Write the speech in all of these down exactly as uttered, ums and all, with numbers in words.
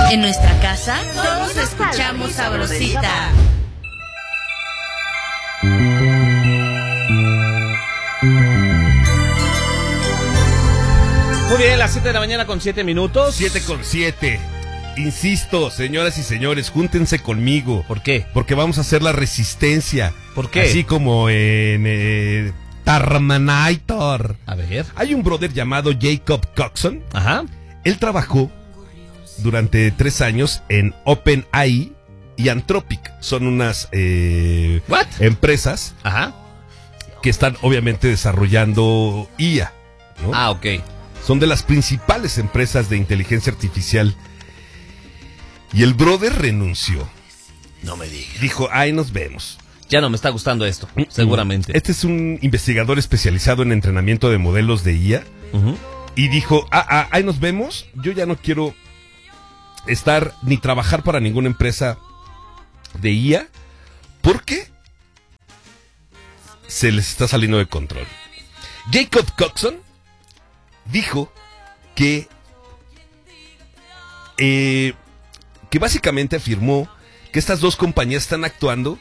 En nuestra casa, todos escuchamos Sabrosita. Muy bien, las siete de la mañana con siete minutos. siete con siete. Insisto, señoras y señores, júntense conmigo. ¿Por qué? Porque vamos a hacer la resistencia. ¿Por qué? Así como en eh, Terminator. A ver. Hay un brother llamado Jacob Coxon. Ajá. Él trabajó durante tres años en OpenAI y Anthropic. Son unas eh, What? empresas Ajá. que están obviamente desarrollando I A, ¿no? Ah, ok. Son de las principales empresas de inteligencia artificial. Y el brother renunció. No me digas. Dijo, ahí nos vemos. Ya no me está gustando esto, seguramente. Este es un investigador especializado en entrenamiento de modelos de I A. Uh-huh. Y dijo, ah, ah, ahí nos vemos. Yo ya no quiero estar ni trabajar para ninguna empresa de I A. Porque se les está saliendo de control. Jacob Coxon dijo que eh, que básicamente afirmó que estas dos compañías están actuando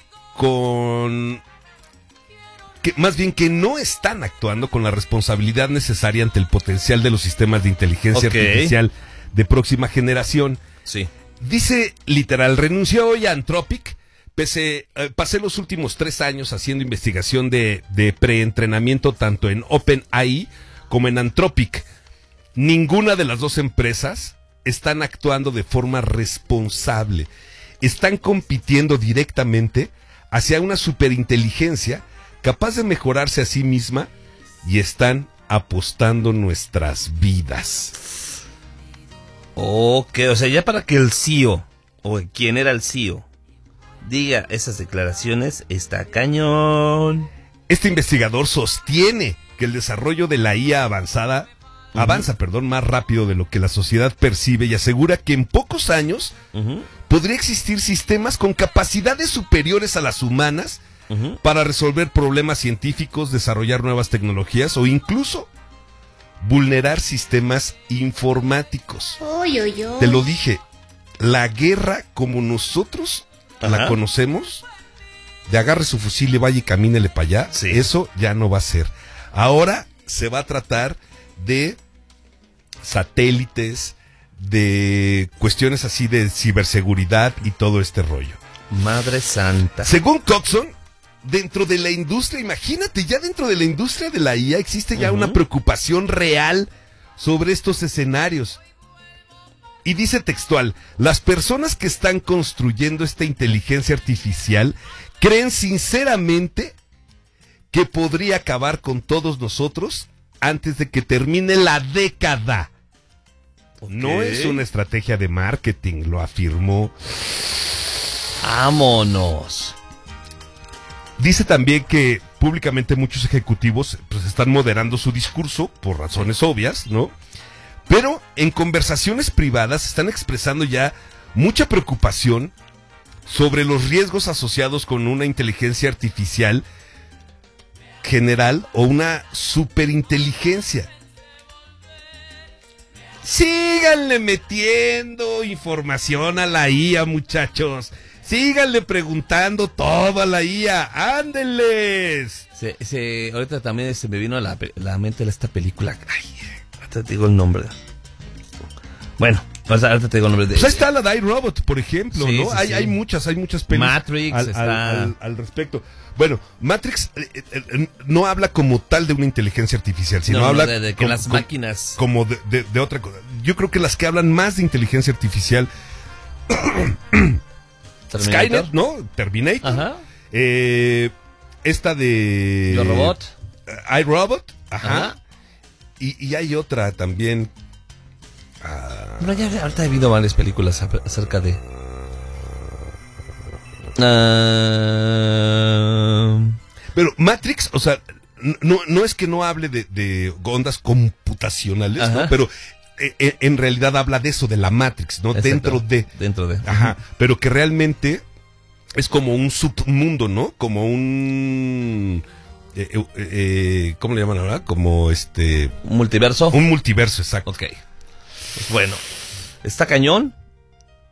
con que más bien que no están actuando con la responsabilidad necesaria ante el potencial de los sistemas de inteligencia okay. artificial de próxima generación. Sí. Dice literal, renunció hoy a Anthropic. Pese, eh, pasé los últimos tres años haciendo investigación de, de preentrenamiento tanto en OpenAI como en Anthropic. Ninguna de las dos empresas están actuando de forma responsable. Están compitiendo directamente hacia una superinteligencia capaz de mejorarse a sí misma y están apostando nuestras vidas. Ok, o sea, ya para que el C E O, o quien era el C E O, diga esas declaraciones, está cañón. Este investigador sostiene que el desarrollo de la I A avanzada uh-huh. avanza, perdón, más rápido de lo que la sociedad percibe y asegura que en pocos años uh-huh. podría existir sistemas con capacidades superiores a las humanas uh-huh. para resolver problemas científicos, desarrollar nuevas tecnologías o incluso vulnerar sistemas informáticos. Oy, oy, oy. Te lo dije, la guerra como nosotros Ajá. la conocemos, de agarre su fusil y vaya y camínele para allá, sí. Eso ya no va a ser. Ahora se va a tratar de satélites, de cuestiones así de ciberseguridad y todo este rollo. Madre santa. Según Coxon, dentro de la industria, imagínate, ya dentro de la industria de la I A existe ya uh-huh. una preocupación real sobre estos escenarios. Y dice textual, las personas que están construyendo esta inteligencia artificial creen sinceramente que podría acabar con todos nosotros antes de que termine la década. Okay. No es una estrategia de marketing, lo afirmó. ¡Vámonos! Dice también que públicamente muchos ejecutivos pues, están moderando su discurso por razones obvias, ¿no? Pero en conversaciones privadas están expresando ya mucha preocupación sobre los riesgos asociados con una inteligencia artificial general o una superinteligencia. Síganle metiendo información a la I A, muchachos. Síganle preguntando todo a la I A. ¡Ándenles! Se, se, ahorita también se me vino a la, la mente esta película. Ay, ahorita te digo el nombre. Bueno, ahorita te digo el nombre de... Pues ahí está la de iRobot, por ejemplo, sí, ¿no? Sí, hay, sí. hay muchas, hay muchas películas. Matrix al, está... al, al, al respecto. Bueno, Matrix eh, eh, no habla como tal de una inteligencia artificial, sino no, habla... de, de que como, las máquinas... Como de, de, de otra cosa. Yo creo que las que hablan más de inteligencia artificial... Skynet, ¿no? Terminator. Ajá. Eh, esta de... Yo Robot. Uh, iRobot. Ajá. Ajá. Y, y hay otra también... Uh, bueno, ya ahorita he habido varias películas acerca de... Uh... Pero Matrix, o sea, no, no es que no hable de, de ondas computacionales, ¿no? Pero eh, en realidad habla de eso, de la Matrix, ¿no? Exacto. Dentro de... Dentro de... Ajá, pero que realmente es como un submundo, ¿no? Como un... Eh, eh, eh, ¿Cómo le llaman ahora? Como este... ¿Un multiverso? Un multiverso, exacto. Ok. Pues bueno, está cañón.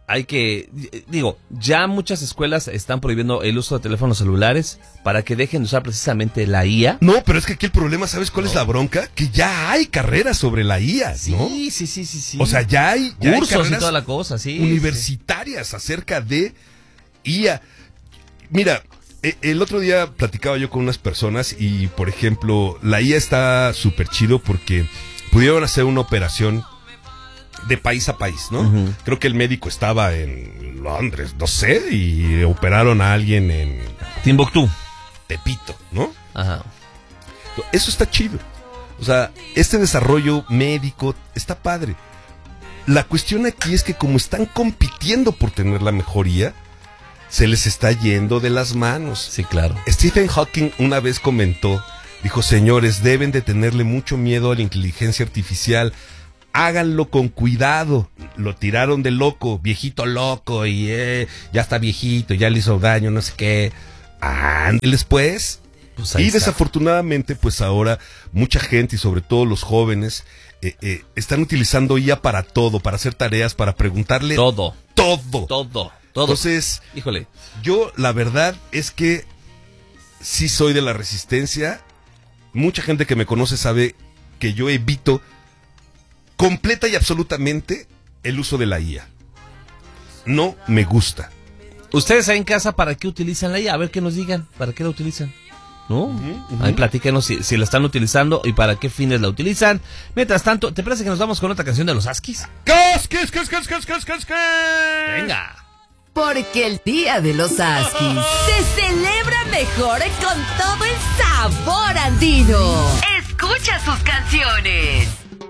hay que, digo, ya muchas escuelas están prohibiendo el uso de teléfonos celulares para que dejen de usar precisamente la I A. No, pero es que aquí el problema, ¿sabes cuál no. es la bronca? Que ya hay carreras sobre la I A, ¿no? Sí, sí, sí, sí, sí. O sea, ya hay, ya cursos hay carreras y toda la cosa, sí. universitarias sí. acerca de I A. Mira, el otro día platicaba yo con unas personas y, por ejemplo, la I A está súper chido porque pudieron hacer una operación de país a país, ¿no? Uh-huh. Creo que el médico estaba en Londres, no sé, y operaron a alguien en Timbuktu, Tepito, ¿no? Ajá. Eso está chido. O sea, este desarrollo médico está padre. La cuestión aquí es que como están compitiendo por tener la mejoría, se les está yendo de las manos. Sí, claro. Stephen Hawking una vez comentó, dijo, señores, deben de tenerle mucho miedo a la inteligencia artificial. Háganlo con cuidado. Lo tiraron de loco, viejito loco, y eh, ya está viejito, ya le hizo daño, no sé qué. Ándeles pues. pues y está. Desafortunadamente, pues ahora mucha gente y sobre todo los jóvenes eh, eh, están utilizando I A para todo, para hacer tareas, para preguntarle todo, todo, todo, todo. Entonces, híjole, yo la verdad es que sí soy de la resistencia. Mucha gente que me conoce sabe que yo evito completa y absolutamente el uso de la I A. No me gusta. ¿Ustedes ahí en casa para qué utilizan la I A? A ver que nos digan, ¿para qué la utilizan? ¿No? Uh-huh, uh-huh. Ahí platíquenos si, si la están utilizando y para qué fines la utilizan. Mientras tanto, ¿te parece que nos vamos con otra canción de los Askis? ¡Casquis, casquis, casquis, casquis! ¡Venga! Porque el día de los Askis se celebra mejor con todo el sabor andino. Escucha sus canciones.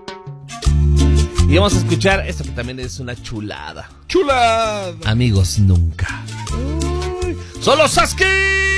Y vamos a escuchar esto que también es una chulada. ¡Chulada! Amigos nunca. Uy. ¡Son los Askis!